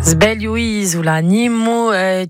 Sbelluis ou la Nimo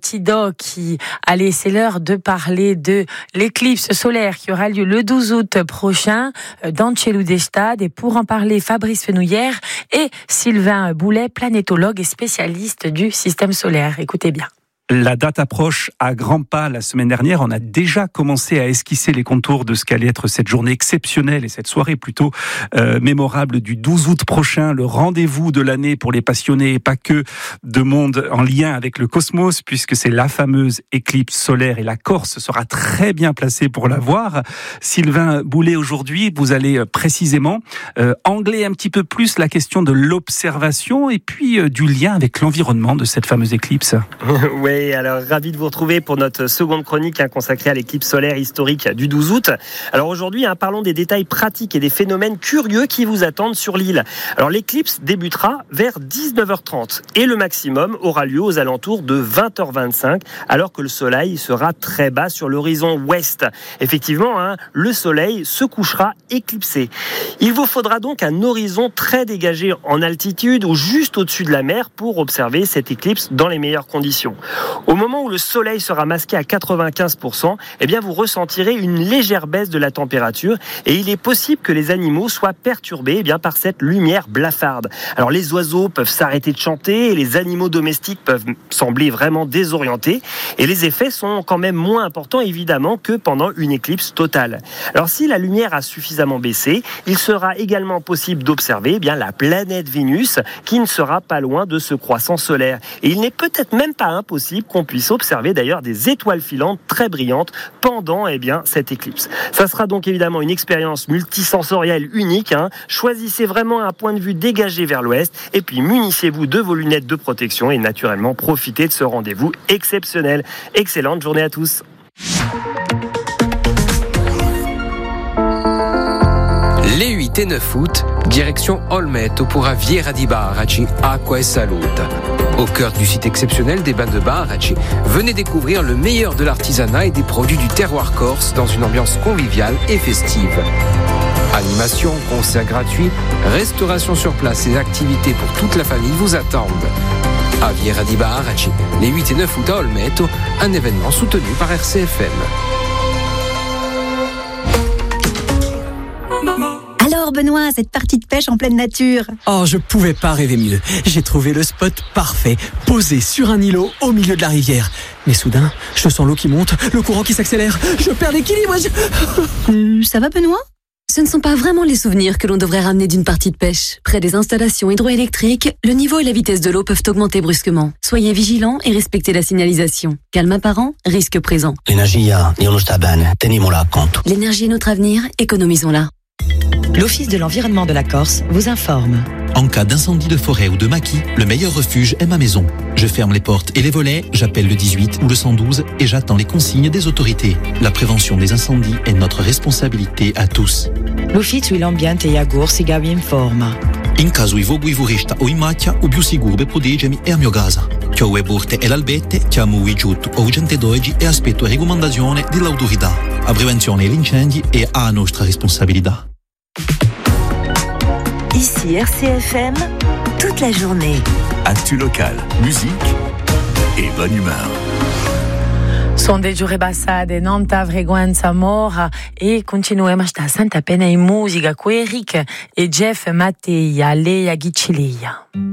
Tidoki. Allez, c'est l'heure de parler de l'éclipse solaire qui aura lieu le 12 août prochain dans Tcheludestad. Et pour en parler, Fabrice Fenouillère et Sylvain Boulet, planétologue et spécialiste du système solaire. Écoutez bien. La date approche à grands pas. La semaine dernière, on a déjà commencé à esquisser les contours de ce qu'allait être cette journée exceptionnelle et cette soirée plutôt mémorable du 12 août prochain, le rendez-vous de l'année pour les passionnés et pas que de monde en lien avec le cosmos, puisque c'est la fameuse éclipse solaire et la Corse sera très bien placée pour la voir. Sylvain Boulet, aujourd'hui, vous allez précisément angler un petit peu plus la question de l'observation et puis du lien avec l'environnement de cette fameuse éclipse. Oui, alors ravi de vous retrouver pour notre seconde chronique consacrée à l'éclipse solaire historique du 12 août. Alors aujourd'hui, parlons des détails pratiques et des phénomènes curieux qui vous attendent sur l'île. Alors l'éclipse débutera vers 19h30 et le maximum aura lieu aux alentours de 20h25 alors que le soleil sera très bas sur l'horizon ouest. Effectivement, le soleil se couchera éclipsé. Il vous faudra donc un horizon très dégagé en altitude ou juste au-dessus de la mer pour observer cette éclipse dans les meilleures conditions. Au moment où le soleil sera masqué à 95%, vous ressentirez une légère baisse de la température et il est possible que les animaux soient perturbés par cette lumière blafarde. Alors les oiseaux peuvent s'arrêter de chanter et les animaux domestiques peuvent sembler vraiment désorientés et les effets sont quand même moins importants évidemment que pendant une éclipse totale. Alors si la lumière a suffisamment baissé, il sera également possible d'observer la planète Vénus qui ne sera pas loin de ce croissant solaire. Et il n'est peut-être même pas impossible qu'on puisse observer d'ailleurs des étoiles filantes très brillantes pendant cette éclipse. Ça sera donc évidemment une expérience multisensorielle unique. Choisissez vraiment un point de vue dégagé vers l'ouest et puis munissez-vous de vos lunettes de protection et naturellement profitez de ce rendez-vous exceptionnel. Excellente journée à tous. Les 8 et 9 août, direction Olmeto pour Aviera di Baraci, Acqua e Salute. Au cœur du site exceptionnel des bains de Baraci, venez découvrir le meilleur de l'artisanat et des produits du terroir corse dans une ambiance conviviale et festive. Animation, concerts gratuits, restauration sur place et activités pour toute la famille vous attendent. Aviera di Baraci, les 8 et 9 août à Olmeto, un événement soutenu par RCFM. Alors Benoît, cette partie de pêche en pleine nature. Oh, je pouvais pas rêver mieux. J'ai trouvé le spot parfait, posé sur un îlot au milieu de la rivière. Mais soudain, je sens l'eau qui monte, le courant qui s'accélère, je perds l'équilibre. Ça va Benoît ? Ce ne sont pas vraiment les souvenirs que l'on devrait ramener d'une partie de pêche. Près des installations hydroélectriques, le niveau et la vitesse de l'eau peuvent augmenter brusquement. Soyez vigilants et respectez la signalisation. Calme apparent, risque présent. L'énergie est notre avenir, économisons-la. L'Office de l'environnement de la Corse vous informe. En cas d'incendie de forêt ou de maquis, le meilleur refuge est ma maison. Je ferme les portes et les volets, j'appelle le 18 ou le 112 et j'attends les consignes des autorités. La prévention des incendies est notre responsabilité à tous. L'Ufficio l'ambiente e agur si vi informa. In caso i vogui vorista o in macchia, o più sicuro per proteggermi è a mio casa. Chiamo le porte e l'albette, chiamo i giut o 112 e aspetto la raccomandazione dell'autorità. A prevenzione degli incendi è a nostra responsabilità. Ici RCFM, toute la journée. Actu local, musique et bonne humeur. Sondeggio Rebassade, non t'avreguanza mora e continuiamo a stare santa pena in musica con Eric e Jeff Mattei, Leia Ghiccilea.